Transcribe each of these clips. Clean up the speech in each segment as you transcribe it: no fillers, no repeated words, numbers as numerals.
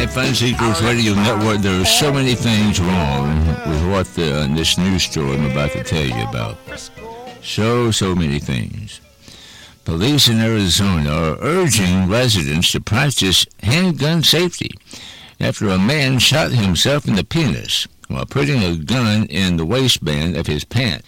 right, Fun Seekers Radio Network. There are so many things wrong with what this news story I'm about to tell you about. So many things. Police in Arizona are urging residents to practice handgun safety after a man shot himself in the penis while putting a gun in the waistband of his pants.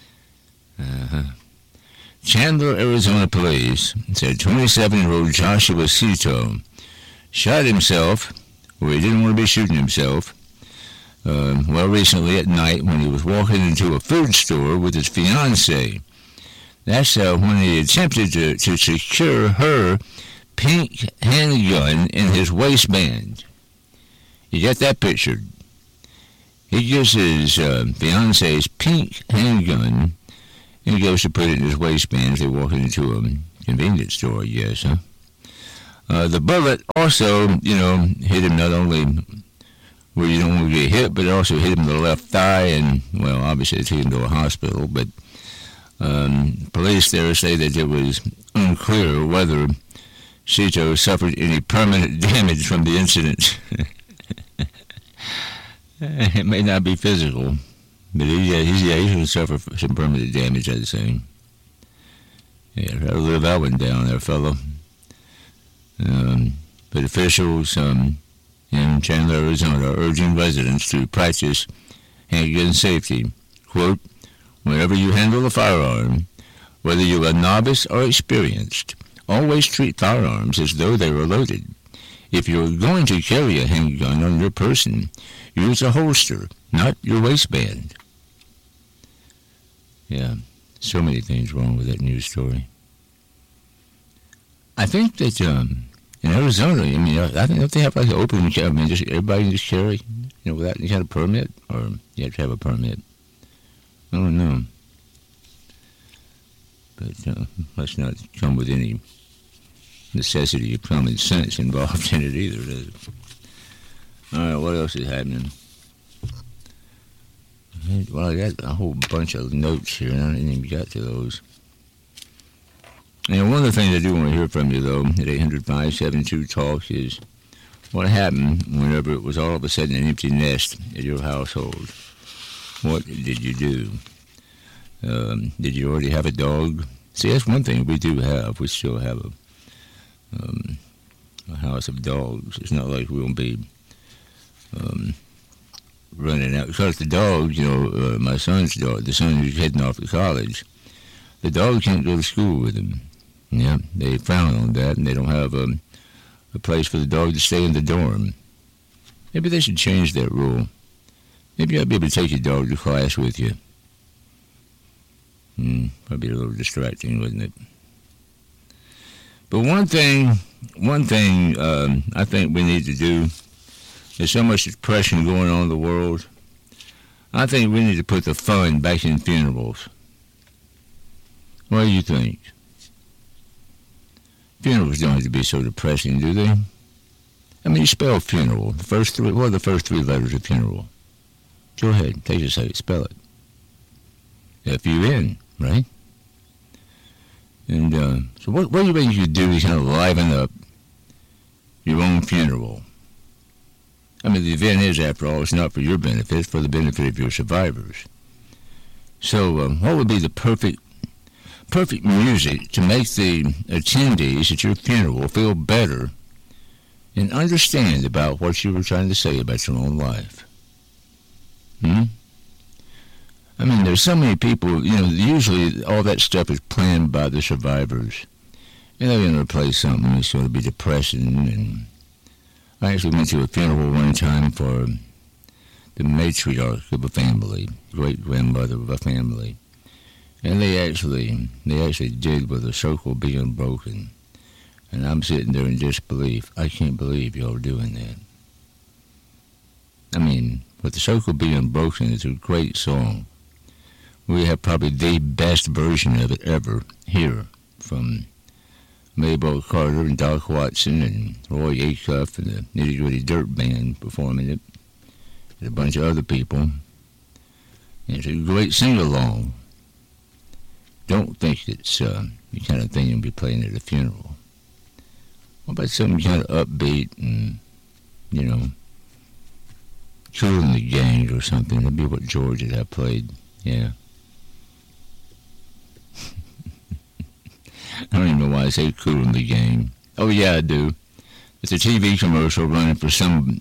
Chandler, Arizona police said 27-year-old Joshua Cito shot himself, where he didn't want to be shooting himself, recently at night when he was walking into a food store with his fiancée. That's when he attempted to secure her pink handgun in his waistband. You got that pictured? He gets his fiancée's pink handgun and he goes to put it in his waistband as they walk into a convenience store, I guess, huh? The bullet also, hit him not only where you don't want to get hit, but it also hit him in the left thigh, and, well, obviously they took him to a hospital, but police there say that it was unclear whether Cito suffered any permanent damage from the incident. It may not be physical, but he's going to suffer some permanent damage, I'd say. Yeah, try to live that one down there, fella. But officials in Chandler, Arizona are urging residents to practice handgun safety. Quote, whenever you handle a firearm, whether you're a novice or experienced, always treat firearms as though they were loaded. If you're going to carry a handgun on your person, use a holster, not your waistband. Yeah, so many things wrong with that news story. I think that in Arizona, I think they have like an open, just everybody can just carry, without any kind of permit, or you have to have a permit. I don't know. But let's not come with any necessity of common sense involved in it either, does it? All right, what else is happening? Well, I got a whole bunch of notes here, and I didn't even get to those. And one of the things I do want to hear from you, though, at 800-572-TALK is what happened whenever it was all of a sudden an empty nest at your household. What did you do? Did you already have a dog? See, that's one thing we do have. We still have a house of dogs. It's not like we'll be running out. Because the dogs, my son's dog, the son who's heading off to college, the dog can't go to school with him. Yeah, they frown on that, and they don't have a place for the dog to stay in the dorm. Maybe they should change that rule. Maybe you ought to be able to take your dog to class with you. Probably a little distracting, wouldn't it? But one thing I think we need to do, there's so much depression going on in the world. I think we need to put the fun back in funerals. What do you think? Funerals don't have to be so depressing, do they? I mean, you spell funeral. What are the first three letters of funeral? Go ahead, take a second, spell it. F-U-N, right? And so what do you think you could do to kind of liven up your own funeral? I mean, the event is, after all, it's not for your benefit, it's for the benefit of your survivors. So what would be the perfect music to make the attendees at your funeral feel better and understand about what you were trying to say about your own life? I mean, there's so many people, usually all that stuff is planned by the survivors. And they're going to play something that's going to be depressing. And I actually went to a funeral one time for the matriarch of a family, great-grandmother of a family. And they actually did with the circle being broken. And I'm sitting there in disbelief. I can't believe y'all are doing that. I mean, with the circle being broken, it's a great song. We have probably the best version of it ever here from Mabel Carter and Doc Watson and Roy Acuff and the Nitty Gritty Dirt Band performing it, and a bunch of other people. And it's a great sing-along. Don't think it's the kind of thing you'll be playing at a funeral. What about something kind of upbeat and, Kool and the Gang or something. That'd be what George would have played. Yeah. I don't even know why I say Kool and the Gang. Oh yeah, I do. It's a TV commercial running for some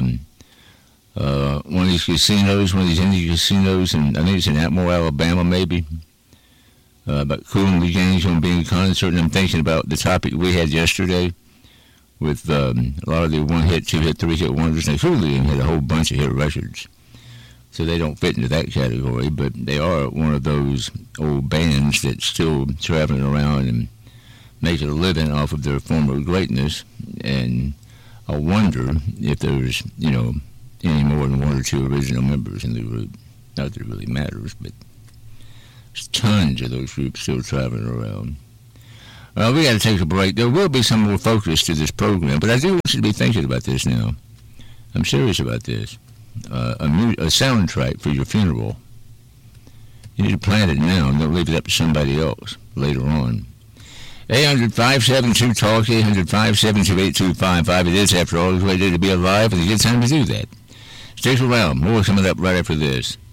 one of these casinos, one of these Indian casinos, and I think it's in Atmore, Alabama, maybe. About Kool and the Gang's going to be in concert, and I'm thinking about the topic we had yesterday with a lot of the one-hit, two-hit, three-hit wonders. Now, Kool and the Gang had a whole bunch of hit records, so they don't fit into that category, but they are one of those old bands that's still traveling around and making a living off of their former greatness, and I wonder if there's, any more than one or two original members in the group. Not that it really matters, but there's tons of those groups still traveling around. Well, we got to take a break. There will be some more focus to this program, but I do want you to be thinking about this now. I'm serious about this. A soundtrack for your funeral. You need to plan it now and don't leave it up to somebody else later on. 800-572-TALK, 800-572-8255. It is, after all, a great day to be alive, and a good time to do that. Stick around. More coming up right after this.